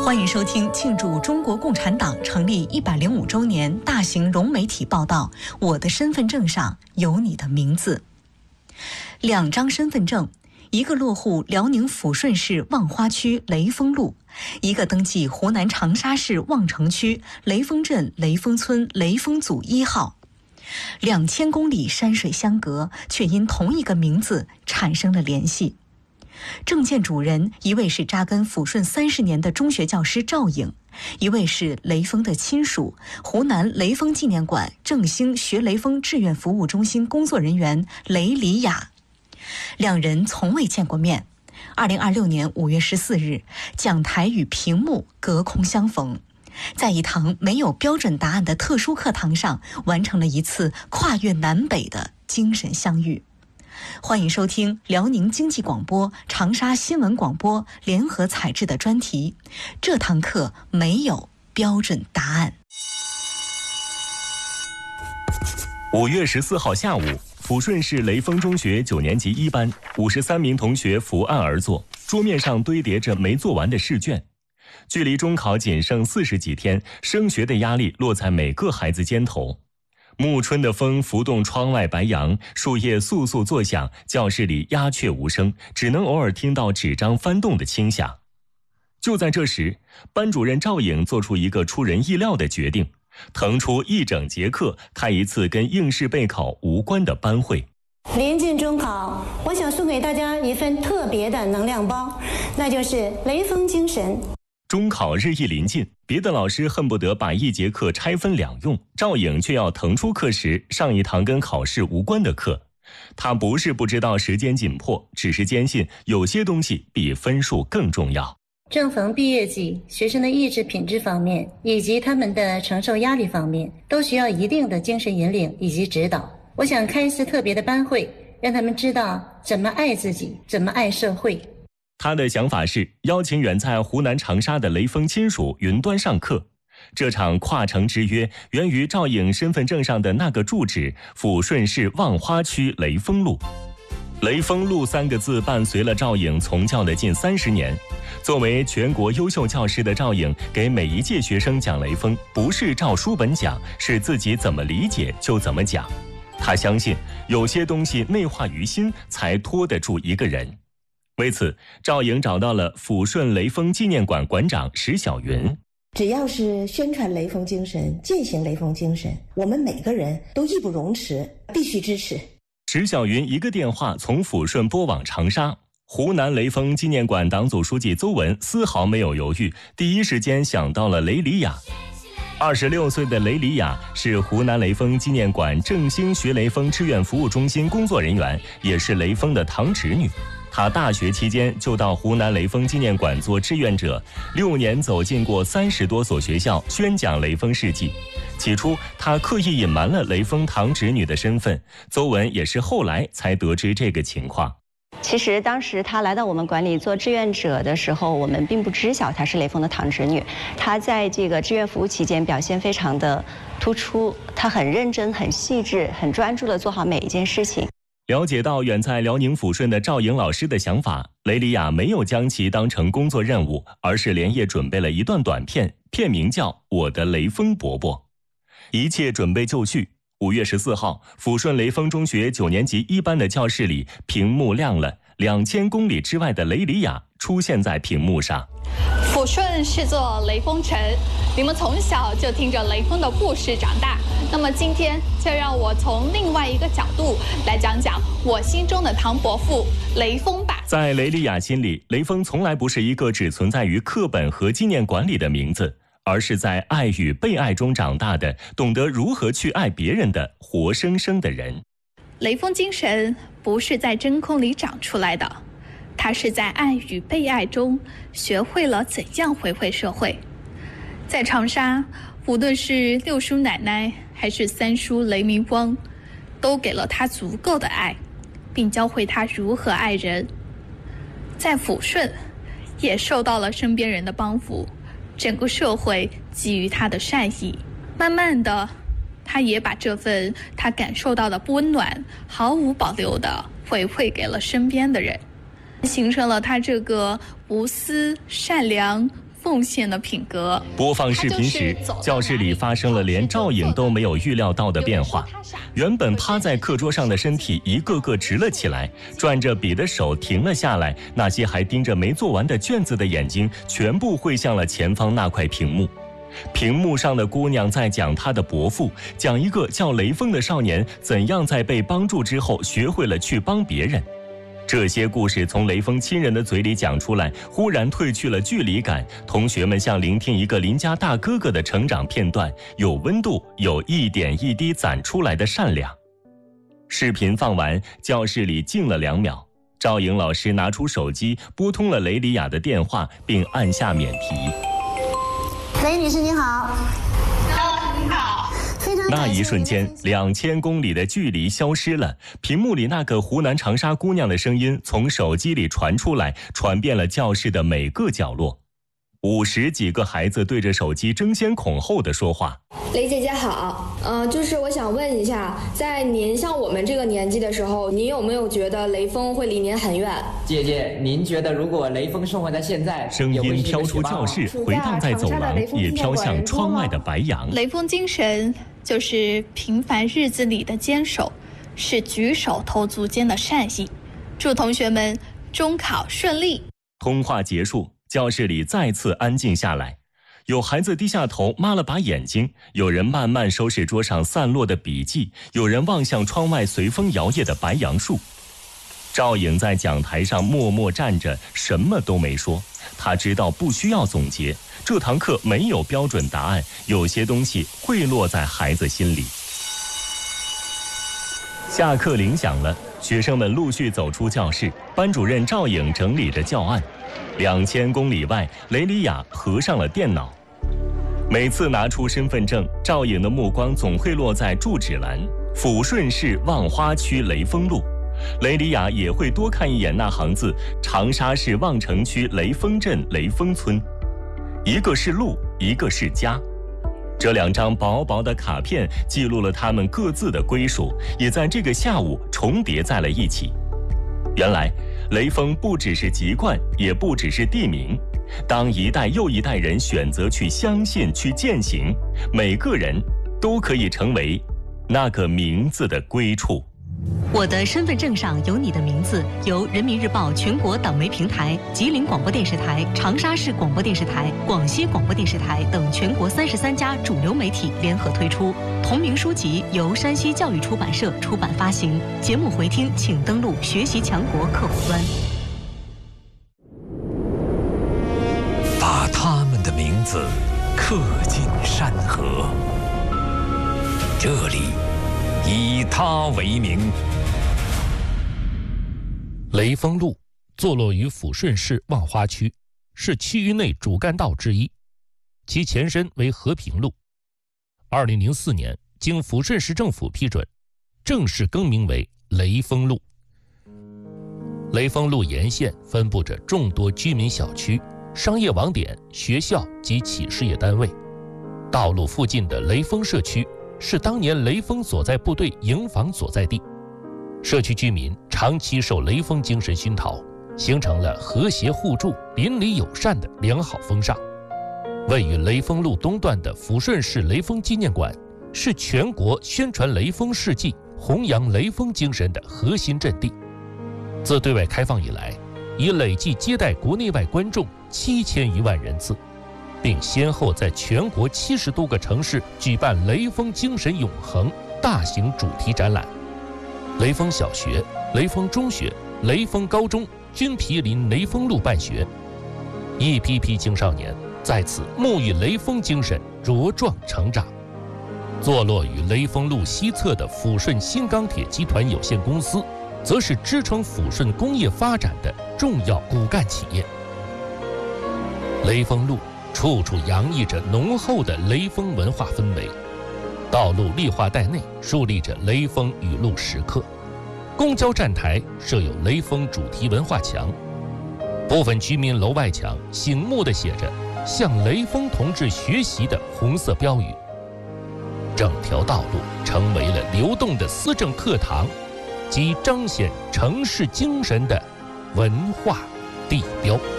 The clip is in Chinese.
欢迎收听庆祝中国共产党成立105周年大型融媒体报道《我的身份证上有你的名字》。2张身份证，一个落户辽宁抚顺市望花区雷锋路，一个登记湖南长沙市望城区雷锋镇雷锋村雷锋组1号。2000公里山水相隔，却因同一个名字产生了联系。证件主人一位是扎根抚顺30年的中学教师赵颖，一位是雷锋的亲属，湖南雷锋纪念馆振兴学雷锋志愿服务中心工作人员雷黎雅。两人从未见过面。2026年5月14日，讲台与屏幕隔空相逢，在一堂没有标准答案的特殊课堂上，完成了一次跨越南北的精神相遇。欢迎收听辽宁经济广播、长沙新闻广播联合采制的专题《这堂课没有标准答案》。 5月14号下午，抚顺市雷锋中学9年级1班53名同学伏案而坐，桌面上堆叠着没做完的试卷。距离中考仅剩40几天，升学的压力落在每个孩子肩头。暮春的风拂动窗外白杨，树叶簌簌作响，教室里鸦雀无声，只能偶尔听到纸张翻动的轻响。就在这时，班主任赵颖做出一个出人意料的决定，腾出1整节课开一次跟应试备考无关的班会。 临近中考，我想送给大家一份特别的能量包，那就是雷锋精神。 中考日益临近，别的老师恨不得把1节课拆分2用，赵颖却要腾出课时上一堂跟考试无关的课。他不是不知道时间紧迫，只是坚信有些东西比分数更重要。 正逢毕业季，学生的意志品质方面以及他们的承受压力方面都需要一定的精神引领以及指导。我想开一次特别的班会，让他们知道怎么爱自己，怎么爱社会。 他的想法是邀请远在湖南长沙的雷锋亲属云端上课。这场跨城之约源于赵颖身份证上的那个住址抚顺市望花区雷锋路。雷锋路3个字伴随了赵颖从教的近30年。作为全国优秀教师的赵颖，给每一届学生讲雷锋，不是照书本讲，是自己怎么理解就怎么讲。他相信有些东西内化于心，才拖得住一个人。为此，赵颖找到了抚顺雷锋纪念馆馆长石小云。 只要是宣传雷锋精神、践行雷锋精神，我们每个人都义不容辞，必须支持。 石小云一个电话从抚顺拨往长沙，湖南雷锋纪念馆党组书记邹文丝毫没有犹豫，第一时间想到了雷黎雅。26岁的雷黎雅是湖南雷锋纪念馆振兴学雷锋志愿服务中心工作人员，也是雷锋的堂侄女。他大学期间就到湖南雷锋纪念馆做志愿者，6年走进过30多所学校，宣讲雷锋事迹。起初他刻意隐瞒了雷锋堂侄女的身份，邹文也是后来才得知这个情况。 其实当时他来到我们馆里做志愿者的时候，我们并不知晓他是雷锋的堂侄女。他在这个志愿服务期间表现非常的突出，他很认真、很细致、很专注地做好每一件事情。 了解到远在辽宁抚顺的赵颖老师的想法，雷黎雅没有将其当成工作任务，而是连夜准备了一段短片，片名叫《我的雷锋伯伯》。一切准备就绪。5月14号，抚顺雷锋中学9年级1班的教室里，屏幕亮了，2000公里之外的雷黎雅出现在屏幕上。 抚顺是座雷锋城，你们从小就听着雷锋的故事长大。那么今天就让我从另外一个角度来讲讲我心中的唐伯父雷锋吧。 在雷黎雅心里，雷锋从来不是一个只存在于课本和纪念馆里的名字，而是在爱与被爱中长大的，懂得如何去爱别人的活生生的人。 雷锋精神不是在真空里长出来的，他是在爱与被爱中学会了怎样回馈社会。在长沙，无论是六叔奶奶还是三叔雷明光，都给了他足够的爱，并教会他如何爱人。在抚顺，也受到了身边人的帮扶，整个社会给予他的善意。慢慢的，他也把这份他感受到的温暖毫无保留地回馈给了身边的人，形成了他这个无私、善良、 奉献的品格。 播放视频时，教室里发生了连赵颖都没有预料到的变化。原本趴在课桌上的身体一个个直了起来，转着笔的手停了下来，那些还盯着没做完的卷子的眼睛全部汇向了前方那块屏幕。屏幕上的姑娘在讲她的伯父，讲一个叫雷锋的少年怎样在被帮助之后学会了去帮别人。这些故事从雷锋亲人的嘴里讲出来，忽然褪去了距离感，同学们像聆听一个邻家大哥哥的成长片段，有温度，有一点一滴攒出来的善良。视频放完，教室里静了2秒，赵颖老师拿出手机拨通了雷里亚的电话，并按下免提。 雷女士您好。 您好。 那一瞬间，2000公里的距离消失了，屏幕里那个湖南长沙姑娘的声音从手机里传出来，传遍了教室的每个角落。50几个孩子对着手机争先恐后的说话。 雷姐姐好，就是我想问一下，在您像我们这个年纪的时候，您有没有觉得雷锋会离您很远？ 姐姐，您觉得如果雷锋生活在现在， 声音飘出教室，回荡在走廊，也飘向窗外的白杨。 雷锋精神就是平凡日子里的坚守，是举手投足间的善意。祝同学们中考顺利。 通话结束，教室里再次安静下来，有孩子低下头抹了把眼睛，有人慢慢收拾桌上散落的笔记，有人望向窗外随风摇曳的白杨树。赵颖在讲台上默默站着，什么都没说。他知道不需要总结，这堂课没有标准答案，有些东西会落在孩子心里。下课铃响了，学生们陆续走出教室，班主任赵颖整理着教案。2000公里外，雷里亚合上了电脑。每次拿出身份证，赵颖的目光总会落在住址栏：抚顺市望花区雷锋路。雷里亚也会多看一眼那行字：长沙市望城区雷锋镇雷锋村。一个是路，一个是家。这2张薄薄的卡片记录了他们各自的归属，也在这个下午重叠在了一起。原来雷锋不只是籍贯，也不只是地名。当一代又一代人选择去相信、去践行，每个人都可以成为那个名字的归处。 我的身份证上有你的名字，由人民日报全国党媒平台、吉林广播电视台、长沙市广播电视台、广西广播电视台等全国33家主流媒体联合推出。同名书籍由山西教育出版社出版发行。节目回听请登录学习强国客户端。 把他们的名字刻进山河，这里以他为名。 雷锋路坐落于抚顺市望花区，是区域内主干道之一，其前身为和平路。2004年经抚顺市政府批准，正式更名为雷锋路。雷锋路沿线分布着众多居民小区、商业网点、学校及企事业单位。道路附近的雷锋社区是当年雷锋所在部队营房所在地，社区居民长期受雷锋精神熏陶，形成了和谐互助、邻里友善的良好风尚。位于雷锋路东段的抚顺市雷锋纪念馆，是全国宣传雷锋事迹、弘扬雷锋精神的核心阵地。自对外开放以来，已累计接待国内外观众7000余万人次，并先后在全国70多个城市举办雷锋精神永恒大型主题展览。雷锋小学、雷锋中学、雷锋高中均毗邻雷锋路办学，一批批青少年在此沐浴雷锋精神，茁壮成长。坐落于雷锋路西侧的抚顺新钢铁集团有限公司，则是支撑抚顺工业发展的重要骨干企业。雷锋路处处洋溢着浓厚的雷锋文化氛围，道路绿化带内树立着雷锋语录石刻，公交站台设有雷锋主题文化墙，部分居民楼外墙醒目地写着“向雷锋同志学习”的红色标语。整条道路成为了流动的思政课堂及彰显城市精神的文化地标。